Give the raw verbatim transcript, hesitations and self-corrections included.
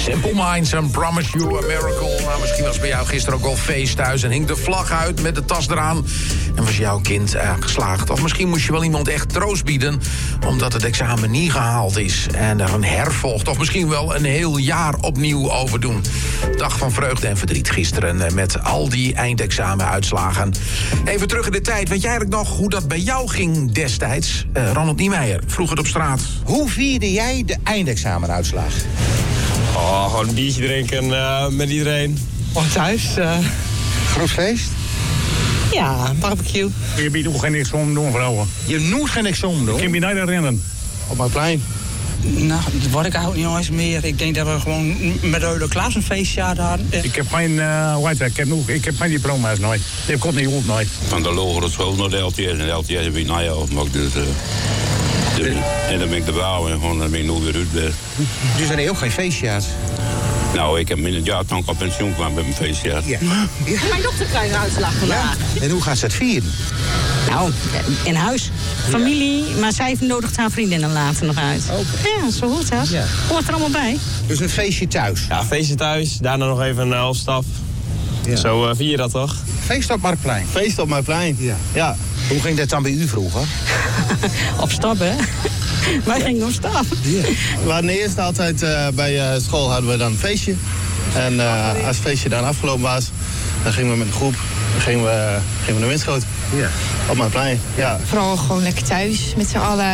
Simple Minds and Promise You a Miracle. Nou, misschien was bij jou gisteren ook al feest thuis en hing de vlag uit met de tas eraan. En was jouw kind uh, geslaagd. Of misschien moest je wel iemand echt troost bieden, omdat het examen niet gehaald is en er een hervolgt. Of misschien wel een heel jaar opnieuw overdoen. Dag van vreugde en verdriet gisteren uh, met al die eindexamenuitslagen. Even terug in de tijd. Weet jij eigenlijk nog hoe dat bij jou ging destijds? Uh, Ronald Niemeyer vroeg het op straat. Hoe vierde jij de eindexamenuitslag? Oh, gewoon een biertje drinken uh, met iedereen. Oh, thuis. Uh... Groot Ja, barbecue. Je biedt ook geen niks om doen, vrouwen. Je moet geen examen doen? Ik kan me niet herinneren. Op mijn plein. Nou, dat word ik eigenlijk niet eens meer. Ik denk dat we gewoon met de hele klas een feestje hadden. Ik heb geen, uh, hoe heet dat? Ik heb, nog, ik heb geen diploma's nooit. Ik komt niet goed nooit. Van de logere school naar de L T S. En de L T S heb ik na jou gemaakt. Dus, uh, de, en dan ben ik de bouw en gewoon, dan ben ik nog weer uit. Bij. Dus dan heb je ook geen feestje had? Nou, ik heb in het jaar toen ik op pensioen kwam met mijn feestje. Ja. Ja. Mijn dochter krijgt een uitslag vandaag. Ja. En hoe gaat ze het vieren? Nou, in huis. Familie, maar zij nodigt haar vriendinnen later nog uit. Okay. Ja, zo hoort dat. Ja. Hoort er allemaal bij. Dus een feestje thuis? Ja, feestje thuis. Daarna nog even een halfstaf. Ja. Zo uh, vier je dat toch? Feest op Marktplein? Feest op mijn plein. Ja. Ja. Hoe ging dat dan bij u vroeger? Op stap, hè? Wij gingen op stap. Ja. We hadden eerst altijd uh, bij uh, school hadden we dan een feestje. En uh, als het feestje dan afgelopen was, dan gingen we met een groep dan gingen we, gingen we naar Winschoten. Ja. Op mijn plein. Ja. Vooral gewoon lekker thuis met z'n allen.